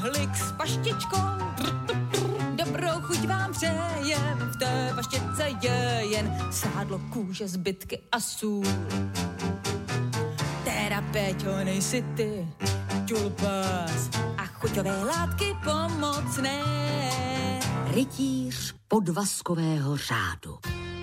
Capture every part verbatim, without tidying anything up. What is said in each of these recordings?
rohlik s paštičkou. Dobrou chuť vám přejem, v té paštičce je jen sádlo, kůže, zbytky a sůl. Teda Péťo, nejsi ty, čulpas a chuťové látky pomocné. Rytíř podvazkového řádu.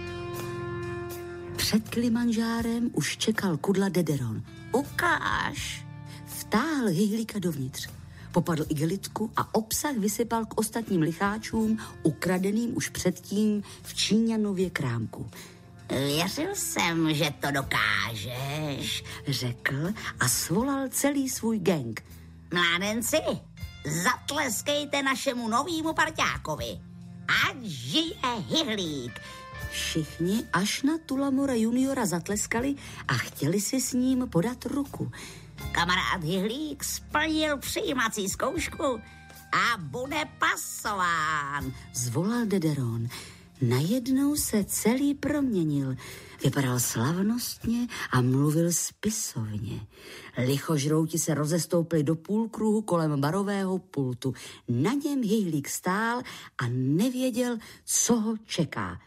Před Kilimanžárem už čekal kudla Dederon. Ukáž! Vtáhl Hyhlíka dovnitř. Popadl igelitku a obsah vysypal k ostatním licháčům, ukradeným už předtím v Číňanově krámku. Věřil jsem, že to dokážeš, řekl a svolal celý svůj gang. Mládenci, zatleskejte našemu novýmu parťákovi. Ať žije Hyhlík. Všichni až na Tulamora juniora zatleskali a chtěli si s ním podat ruku. Kamarád Hyhlík splnil přijímací zkoušku a bude pasován, zvolal Dederon. Najednou se celý proměnil. Vypadal slavnostně a mluvil spisovně. Lichožrouti se rozestoupili do půlkruhu kolem barového pultu. Na něm Hyhlík stál a nevěděl, co ho čeká.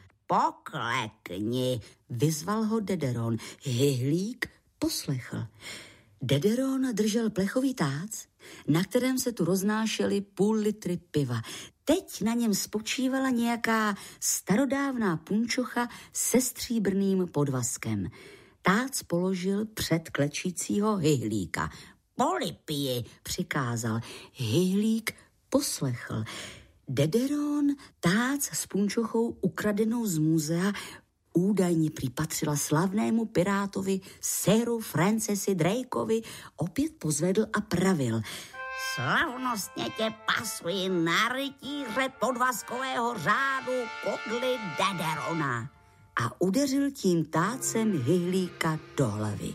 Poklekni, vyzval ho Dederon. Hyhlík poslechl. Dederon držel plechový tác, na kterém se tu roznášely půl litry piva. Teď na něm spočívala nějaká starodávná punčocha se stříbrným podvazkem. Tác položil před klečícího Hyhlíka. Polipii, přikázal. Hyhlík poslechl. Dederon tác s punčochou ukradenou z muzea údajně připatřila slavnému pirátovi Siru Francisi Drakeovi, opět pozvedl a pravil. Slavnostně tě pasuji na rytíře podvazkového řádu kudly Dederona. A udeřil tím tácem Hyhlíka do hlavy.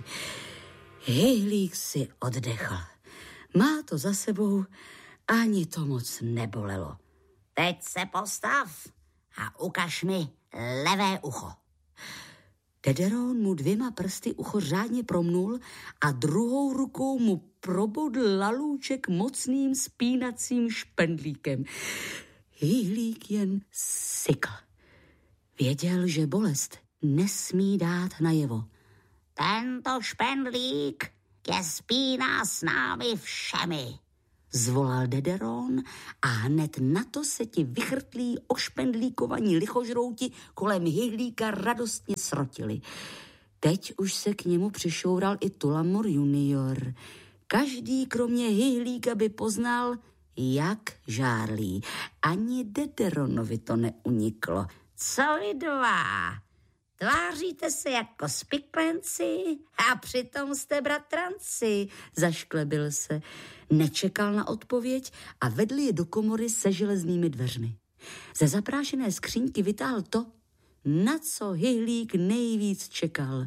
Hyhlík si oddechl. Má to za sebou, ani to moc nebolelo. Teď se postav a ukaž mi levé ucho. Dederon mu dvěma prsty ucho řádně promnul a druhou rukou mu probodl lalůček mocným spínacím špendlíkem. Hyhlík jen sykl. Věděl, že bolest nesmí dát najevo. Tento špendlík tě spíná s námi všemi, zvolal Dederon a hned na to se ti vychrtlí ošpendlíkovaní lichožrouti kolem Hyhlíka radostně srotili. Teď už se k němu přišoural i Tulamor junior. Každý kromě Hyhlíka by poznal, jak žárlí. Ani Dederonovi to neuniklo. Co vy dva? Tváříte se jako spiklenci a přitom jste bratranci, zašklebil se. Nečekal na odpověď a vedl je do komory se železnými dveřmi. Ze zaprášené skříňky vytáhl to, na co Hyhlík nejvíc čekal.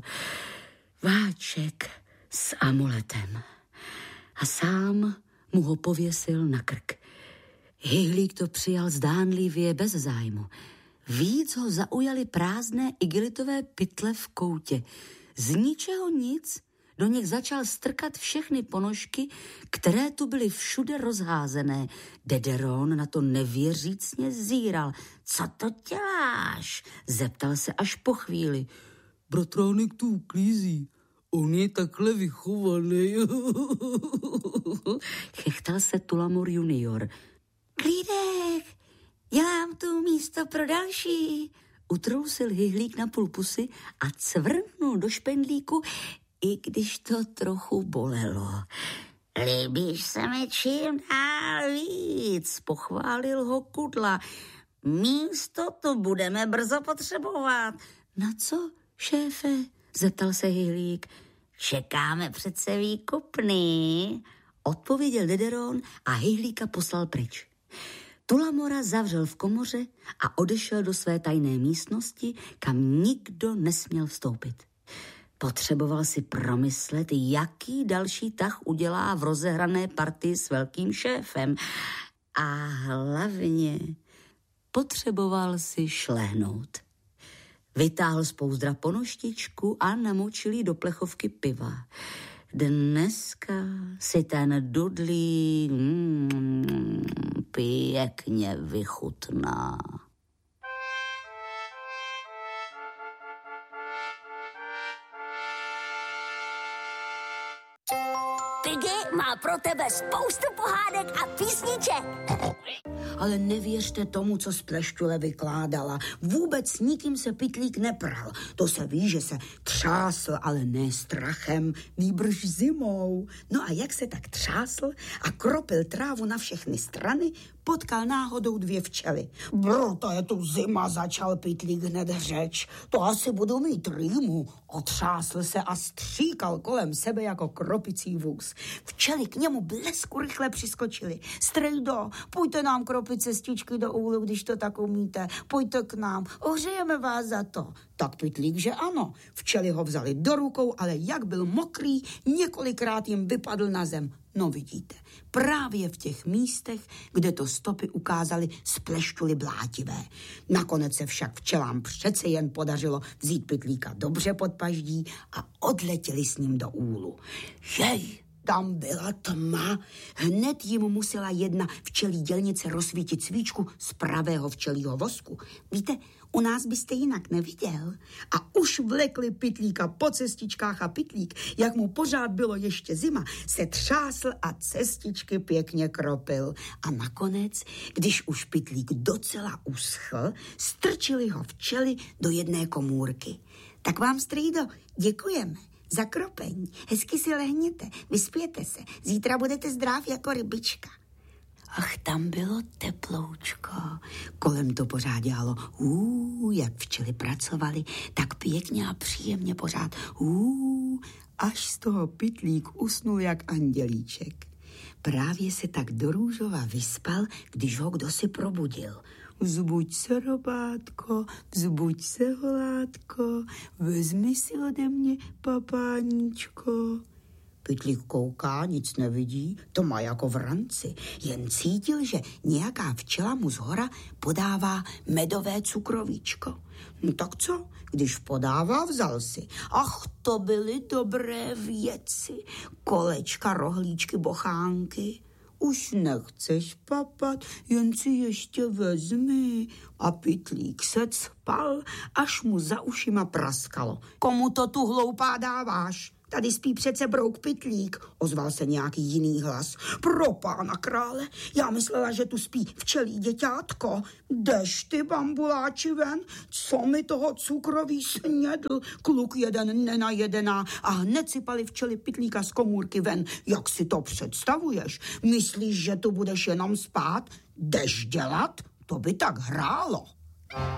Váček s amuletem. A sám mu ho pověsil na krk. Hyhlík to přijal zdánlivě bez zájmu. Víc ho zaujaly prázdné igelitové pytle v koutě. Z ničeho nic do nich začal strkat všechny ponožky, které tu byly všude rozházené. Dederon na to nevěřícně zíral. Co to děláš? Zeptal se až po chvíli. Bratránek tu uklízí. On je takhle vychovaný. Chechtal se Tulamor junior. Klídek, dělám tu místo pro další. Utrousil Hyhlík na půl pusy a cvrknul do špendlíku, i když to trochu bolelo. Líbíš se mi čím dál víc, pochválil ho Kudla. Místo to budeme brzo potřebovat. Na co, šéfe? Zeptal se Hyhlík. Čekáme přece výkupný, odpověděl Dederon a Hyhlíka poslal pryč. Tulamora zavřel v komoře a odešel do své tajné místnosti, kam nikdo nesměl vstoupit. Potřeboval si promyslet, jaký další tah udělá v rozehrané partii s velkým šéfem. A hlavně potřeboval si šlehnout. Vytáhl z pouzdra ponoštičku a namočil jí do plechovky piva. Dneska si ten dudlí mm, pěkně vychutná. Piggy má pro tebe spoustu pohádek a písniček. Ale nevěřte tomu, co Splešťule vykládala. Vůbec nikým se Pytlík nepral. To se ví, že se třásl, ale ne strachem, nýbrž zimou. No a jak se tak třásl a kropil trávu na všechny strany, potkal náhodou dvě včely. Brr, to je tu zima, začal Pytlík hned řeč. To asi budu mít rýmu. Otřásl se a stříkal kolem sebe jako kropicí vůz. Včely k němu blesku rychle přiskočili. Strejdo, pojďte nám kropit cestičky do úlu, když to tak umíte. Pojďte k nám, ohřejeme vás za to. Tak Pytlík, že ano. Včely ho vzali do rukou, ale jak byl mokrý, několikrát jim vypadl na zem. No vidíte, právě v těch místech, kde to stopy ukázaly Splešťuly blátivé. Nakonec se však včelám přece jen podařilo vzít Pytlíka dobře pod paždí a odletěli s ním do úlu. Jej, tam byla tma. Hned jim musela jedna včelí dělnice rozsvítit svíčku z pravého včelího vosku. Víte, u nás byste jinak neviděl. A už vlekli Pytlíka po cestičkách a Pytlík, jak mu pořád bylo ještě zima, se třásl a cestičky pěkně kropil. A nakonec, když už Pytlík docela uschl, strčili ho včely do jedné komůrky. Tak vám, strýdo, děkujeme za kropení. Hezky si lehněte, vyspěte se. Zítra budete zdrav jako rybička. Ach, tam bylo teploučko. Kolem to pořád dělalo úúú, jak včely pracovali, tak pěkně a příjemně pořád úúú, až z toho Pytlík usnul jak andělíček. Právě se tak do růžova vyspal, když ho kdo si probudil. Vzbuď se, robátko, vzbuď se, holátko, vezmi si ode mě papáníčko. Pytlík kouká, nic nevidí, to má jako v ranci. Jen cítil, že nějaká včela mu zhora podává medové cukrovíčko. No tak co? Když podává, vzal si. Ach, to byly dobré věci. Kolečka, rohlíčky, bochánky. Už nechceš papat, jen si ještě vezmi. A Pytlík se cpal, až mu za ušima praskalo. Komu to tu hloupá dáváš? Tady spí přece brouk Pytlík, ozval se nějaký jiný hlas. Pro pána krále, já myslela, že tu spí včelí děťátko. Jdeš ty, bambuláči, ven, co mi toho cukroví snědl, kluk jeden nenajedená, a hned sypali včely Pytlíka z komůrky ven. Jak si to představuješ? Myslíš, že tu budeš jenom spát? Jdeš dělat? To by tak hrálo.